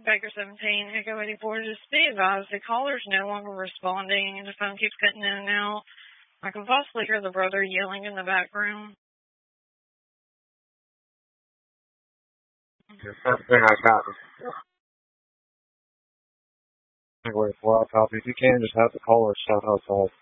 Baker 17, Echo 84, just be advised, the caller's no longer responding and the phone keeps cutting in and out. I can possibly hear the brother yelling in the background. That's the thing I got. Wait, well, I'll copy. If you can, just have the caller shout outside.